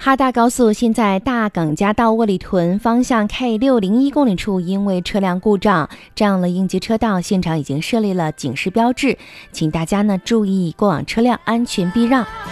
哈大高速现在大耿家到窝里屯方向 K601 公里处，因为车辆故障占了应急车道，现场已经设立了警示标志，请大家呢注意过往车辆安全避让。